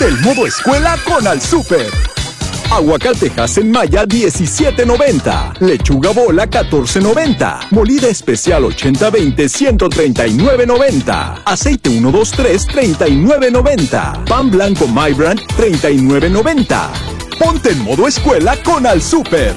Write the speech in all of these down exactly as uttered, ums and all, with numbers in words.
Ponte el modo escuela con Al Súper. Aguacatejas en Maya diecisiete noventa, lechuga bola catorce noventa, molida especial ochenta veinte ciento treinta y nueve noventa, aceite ciento veintitrés treinta y nueve noventa, pan blanco My Brand treinta y nueve noventa. Ponte en modo escuela con Al Súper.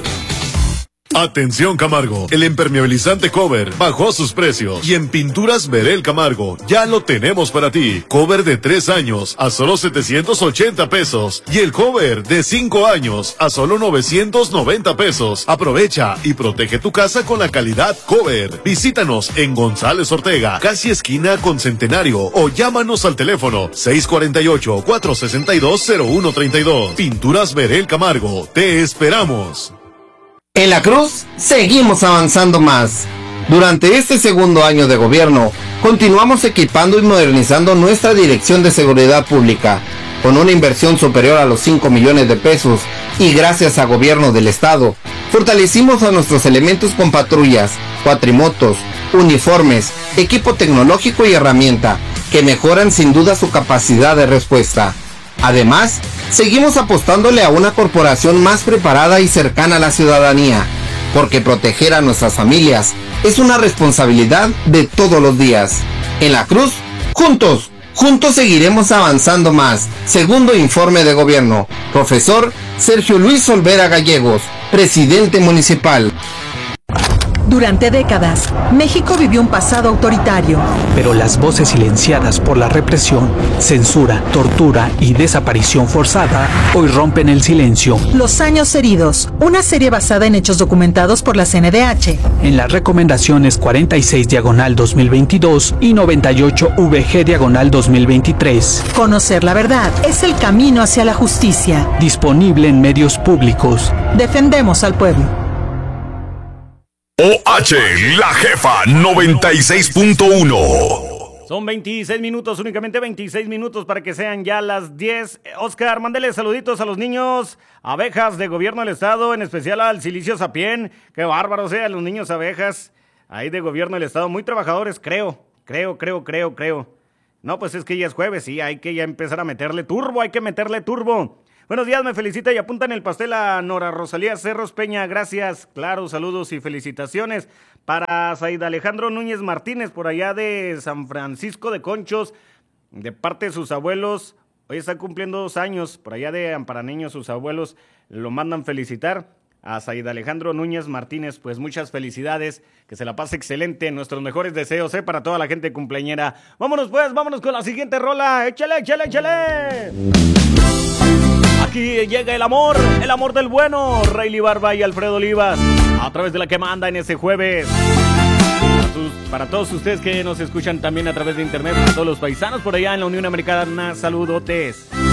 Atención Camargo, el impermeabilizante Cover bajó sus precios y en Pinturas Verel Camargo ya lo tenemos para ti. Cover de tres años a solo setecientos ochenta pesos y el cover de cinco años a solo novecientos noventa pesos. Aprovecha y protege tu casa con la calidad Cover. Visítanos en González Ortega, casi esquina con Centenario, o llámanos al teléfono seis cuatro ocho, cuatro seis dos, cero uno tres dos. Pinturas Verel Camargo, te esperamos. En La Cruz, seguimos avanzando más. Durante este segundo año de gobierno, continuamos equipando y modernizando nuestra Dirección de Seguridad Pública, con una inversión superior a los cinco millones de pesos, y gracias a Gobierno del Estado, fortalecimos a nuestros elementos con patrullas, cuatrimotos, uniformes, equipo tecnológico y herramienta, que mejoran sin duda su capacidad de respuesta. Además, seguimos apostándole a una corporación más preparada y cercana a la ciudadanía, porque proteger a nuestras familias es una responsabilidad de todos los días. En La Cruz, juntos, juntos seguiremos avanzando más. Segundo informe de gobierno, profesor Sergio Luis Olvera Gallegos, presidente municipal. Durante décadas, México vivió un pasado autoritario. Pero las voces silenciadas por la represión, censura, tortura y desaparición forzada hoy rompen el silencio. Los años heridos, una serie basada en hechos documentados por la C N D H. En las recomendaciones cuarenta y seis diagonal dos mil veintidós y noventa y ocho V G diagonal dos mil veintitrés. Conocer la verdad es el camino hacia la justicia. Disponible en medios públicos. Defendemos al pueblo. O H, la jefa noventa y seis punto uno. Son veintiséis minutos, únicamente veintiséis minutos para que sean ya las diez. Oscar, mándele saluditos a los niños abejas de Gobierno del Estado, en especial al Silicio Sapien. Qué bárbaro, sea, los niños abejas ahí de Gobierno del Estado, muy trabajadores, creo, creo, creo, creo, creo. No, pues es que ya es jueves, sí, hay que ya empezar a meterle turbo, hay que meterle turbo. Buenos días, me felicita y apuntan el pastel a Nora Rosalía Cerros Peña, gracias, claro, saludos y felicitaciones para Said Alejandro Núñez Martínez, por allá de San Francisco de Conchos, de parte de sus abuelos, hoy está cumpliendo dos años, por allá de Amparaneño, sus abuelos lo mandan felicitar a Said Alejandro Núñez Martínez, pues muchas felicidades, que se la pase excelente, nuestros mejores deseos, ¿eh? Para toda la gente cumpleañera. Vámonos pues, vámonos con la siguiente rola, échale, échale, échale. Aquí llega el amor, el amor del bueno, Rayleigh Barba y Alfredo Olivas, a través de la que manda en ese jueves. Para, sus, para todos ustedes que nos escuchan también a través de internet, para todos los paisanos por allá en la Unión Americana, saludotes.